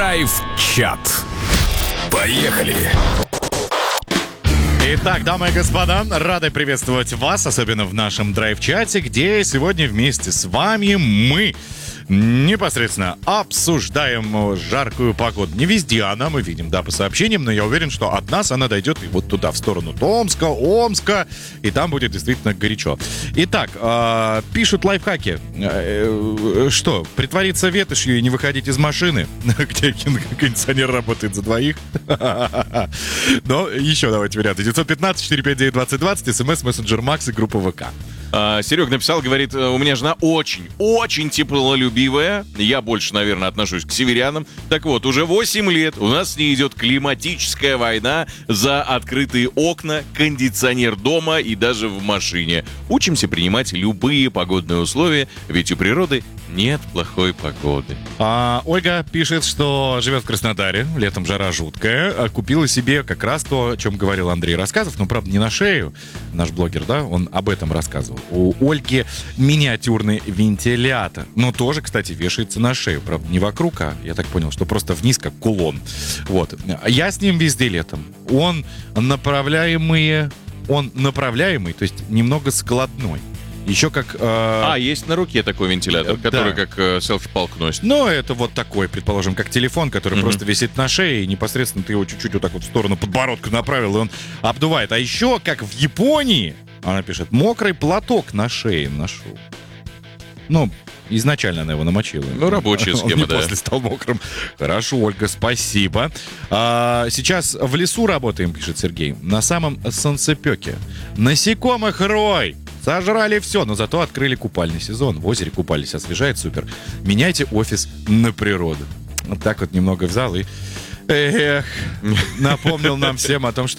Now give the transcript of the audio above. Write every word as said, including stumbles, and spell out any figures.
Драйв-чат. Поехали! Итак, дамы и господа, рады приветствовать вас, особенно в нашем драйв-чате, где сегодня вместе с вами мы непосредственно обсуждаем жаркую погоду. Не везде она, мы видим, да, по сообщениям, но я уверен, что от нас она дойдет и вот туда, в сторону Томска, Омска, и там будет действительно горячо. Итак, э, пишут лайфхаки. Э, э, что, притвориться ветошью и не выходить из машины, где кондиционер работает за двоих? Но еще давайте варианты. девятьсот пятнадцать четыреста пятьдесят девять двадцать двадцать, смс, мессенджер Макс и группа ВК. А, Серега написал, говорит, у меня жена очень, очень теплолюбивая. Я больше, наверное, отношусь к северянам. Так вот, уже восемь лет у нас с ней идет климатическая война за открытые окна, кондиционер дома и даже в машине. Учимся принимать любые погодные условия, ведь у природы нет плохой погоды. А, Ольга пишет, что живет в Краснодаре, летом жара жуткая, а купила себе как раз то, о чем говорил Андрей Рассказов, но, правда, не на шею, наш блогер, да, он об этом рассказывал. У Ольги миниатюрный вентилятор, но тоже, кстати, вешается на шею, правда, не вокруг, а я так понял, что просто вниз, как кулон. Вот. Я с ним везде летом. Он направляемый, он направляемый, то есть немного складной. Еще как... Э... А, есть на руке такой вентилятор, да. который как э, селфи-палку носит. Ну, это вот такой, предположим, как телефон, который mm-hmm. просто висит на шее, и непосредственно ты его чуть-чуть вот так вот в сторону подбородка направил, и он обдувает. А еще, как в Японии, она пишет, мокрый платок на шее ношу. Ну, изначально она его намочила. Ну, рабочая схема, он да. после стал мокрым. Хорошо, Ольга, спасибо. А, сейчас в лесу работаем, пишет Сергей, на самом солнцепеке. Насекомых рой! Сожрали все, но зато открыли купальный сезон. В озере купались, освежает, супер. Меняйте офис на природу. Вот так вот немного взял и... Эх, напомнил нам всем о том, что